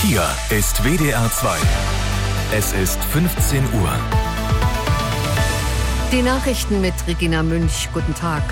Hier ist WDR 2. Es ist 15 Uhr. Die Nachrichten mit Regina Münch. Guten Tag.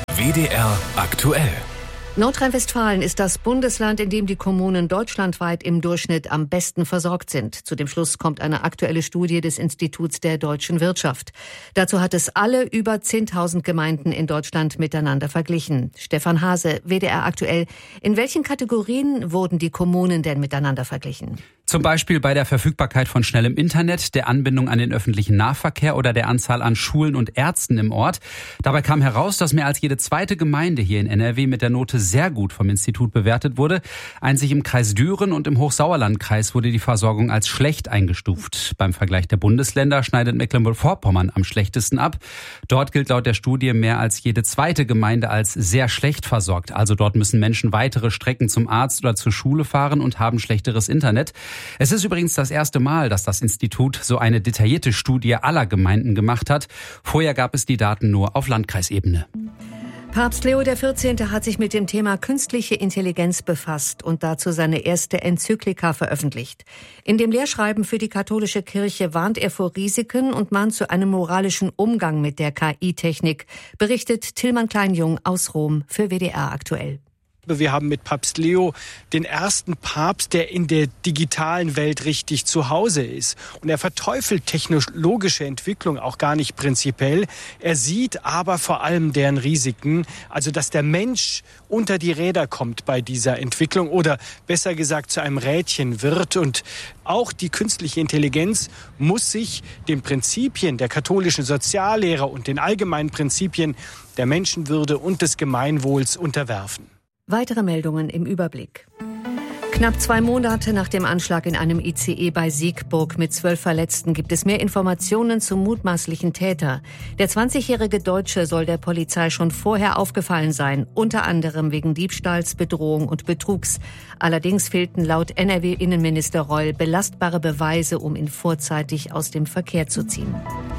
WDR aktuell. Nordrhein-Westfalen ist das Bundesland, in dem die Kommunen deutschlandweit im Durchschnitt am besten versorgt sind. Zu dem Schluss kommt eine aktuelle Studie des Instituts der deutschen Wirtschaft. Dazu hat es alle über 10.000 Gemeinden in Deutschland miteinander verglichen. Stefan Hase, WDR aktuell. In welchen Kategorien wurden die Kommunen denn miteinander verglichen? Zum Beispiel bei der Verfügbarkeit von schnellem Internet, der Anbindung an den öffentlichen Nahverkehr oder der Anzahl an Schulen und Ärzten im Ort. Dabei kam heraus, dass mehr als jede zweite Gemeinde hier in NRW mit der Note sehr gut vom Institut bewertet wurde. Einzig im Kreis Düren und im Hochsauerlandkreis wurde die Versorgung als schlecht eingestuft. Beim Vergleich der Bundesländer schneidet Mecklenburg-Vorpommern am schlechtesten ab. Dort gilt laut der Studie mehr als jede zweite Gemeinde als sehr schlecht versorgt. Also dort müssen Menschen weitere Strecken zum Arzt oder zur Schule fahren und haben schlechteres Internet. Es ist übrigens das erste Mal, dass das Institut so eine detaillierte Studie aller Gemeinden gemacht hat. Vorher gab es die Daten nur auf Landkreisebene. Papst Leo XIV. Hat sich mit dem Thema künstliche Intelligenz befasst und dazu seine erste Enzyklika veröffentlicht. In dem Lehrschreiben für die katholische Kirche warnt er vor Risiken und mahnt zu einem moralischen Umgang mit der KI-Technik, berichtet Tillmann Kleinjung aus Rom für WDR aktuell. Wir haben mit Papst Leo den ersten Papst, der in der digitalen Welt richtig zu Hause ist. Und er verteufelt technologische Entwicklung auch gar nicht prinzipiell. Er sieht aber vor allem deren Risiken, also dass der Mensch unter die Räder kommt bei dieser Entwicklung oder besser gesagt zu einem Rädchen wird. Und auch die künstliche Intelligenz muss sich den Prinzipien der katholischen Soziallehre und den allgemeinen Prinzipien der Menschenwürde und des Gemeinwohls unterwerfen. Weitere Meldungen im Überblick. Knapp 2 Monate nach dem Anschlag in einem ICE bei Siegburg mit 12 Verletzten gibt es mehr Informationen zum mutmaßlichen Täter. Der 20-jährige Deutsche soll der Polizei schon vorher aufgefallen sein, unter anderem wegen Diebstahls, Bedrohung und Betrugs. Allerdings fehlten laut NRW-Innenminister Reul belastbare Beweise, um ihn vorzeitig aus dem Verkehr zu ziehen.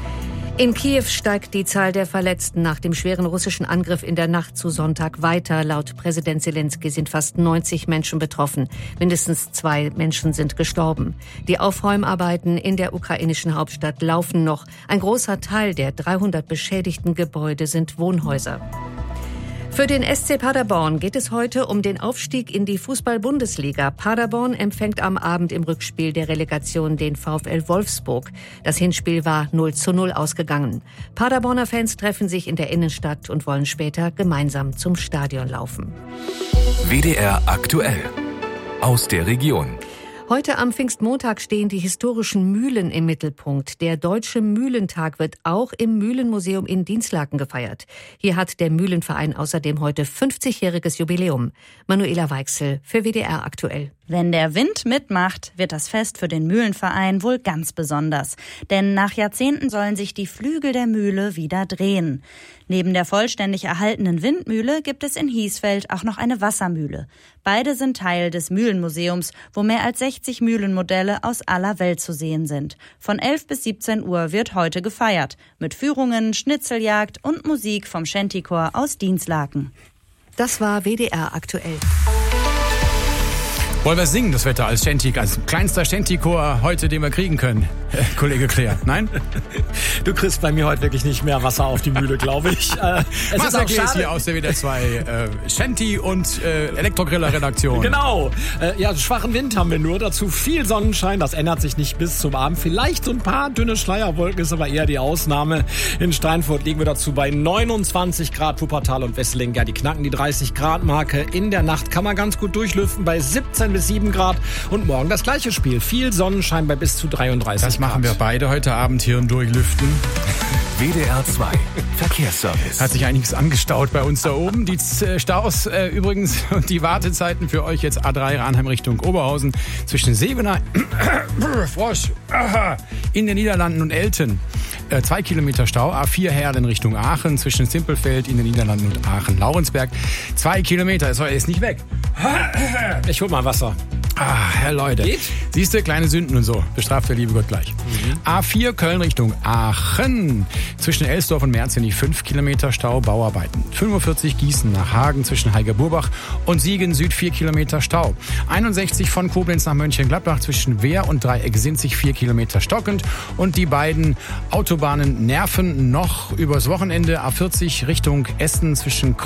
In Kiew steigt die Zahl der Verletzten nach dem schweren russischen Angriff in der Nacht zu Sonntag weiter. Laut Präsident Zelensky sind fast 90 Menschen betroffen. Mindestens 2 Menschen sind gestorben. Die Aufräumarbeiten in der ukrainischen Hauptstadt laufen noch. Ein großer Teil der 300 beschädigten Gebäude sind Wohnhäuser. Für den SC Paderborn geht es heute um den Aufstieg in die Fußball-Bundesliga. Paderborn empfängt am Abend im Rückspiel der Relegation den VfL Wolfsburg. Das Hinspiel war 0:0 ausgegangen. Paderborner Fans treffen sich in der Innenstadt und wollen später gemeinsam zum Stadion laufen. WDR aktuell. Aus der Region. Heute am Pfingstmontag stehen die historischen Mühlen im Mittelpunkt. Der Deutsche Mühlentag wird auch im Mühlenmuseum in Dinslaken gefeiert. Hier hat der Mühlenverein außerdem heute 50-jähriges Jubiläum. Manuela Weichsel für WDR aktuell. Wenn der Wind mitmacht, wird das Fest für den Mühlenverein wohl ganz besonders. Denn nach Jahrzehnten sollen sich die Flügel der Mühle wieder drehen. Neben der vollständig erhaltenen Windmühle gibt es in Hiesfeld auch noch eine Wassermühle. Beide sind Teil des Mühlenmuseums, wo mehr als 60 Mühlenmodelle aus aller Welt zu sehen sind. Von 11 bis 17 Uhr wird heute gefeiert. Mit Führungen, Schnitzeljagd und Musik vom Shantychor aus Dinslaken. Das war WDR aktuell. Wollen wir singen, das Wetter als Shanty, als kleinster Shanty-Chor heute, den wir kriegen können? Kollege Claire, nein? Du kriegst bei mir heute wirklich nicht mehr Wasser auf die Mühle, glaube ich. Es ist auch schade. Hier aus der WDR 2 Shanty- und Elektrogriller-Redaktion. Genau. Schwachen Wind haben wir nur, dazu viel Sonnenschein. Das ändert sich nicht bis zum Abend. Vielleicht so ein paar dünne Schleierwolken, ist aber eher die Ausnahme. In Steinfurt liegen wir dazu bei 29 Grad. Wuppertal und Wesseling, ja, die knacken die 30-Grad-Marke. In der Nacht kann man ganz gut durchlüften bei 17 bis 7 Grad. Und morgen das gleiche Spiel. Viel Sonnenschein bei bis zu 33 Grad. Das machen wir beide heute Abend hier im Durchlüften. WDR 2 Verkehrsservice. Hat sich einiges angestaut bei uns da oben. Die Staus übrigens und die Wartezeiten für euch jetzt A3 Ranheim Richtung Oberhausen zwischen Sebener, Frosch, in den Niederlanden und Elten. 2 Kilometer Stau, A4 Herlen Richtung Aachen, zwischen Simpelfeld in den Niederlanden und Aachen-Laurensberg. 2 Kilometer, ist nicht weg. Ich hol mal Wasser. Herr Leute. Siehst du, kleine Sünden und so. Bestraft der liebe Gott gleich. A4 Köln Richtung Aachen. Zwischen Elsdorf und Merzig 5 Kilometer Stau, Bauarbeiten. 45 Gießen nach Hagen zwischen Heiger-Burbach und Siegen Süd 4 Kilometer Stau. 61 von Koblenz nach Mönchengladbach zwischen Wehr und Dreieck-Sinzig 4 Kilometer stockend. Und die beiden Autobahnen nerven noch übers Wochenende. A40 Richtung Essen zwischen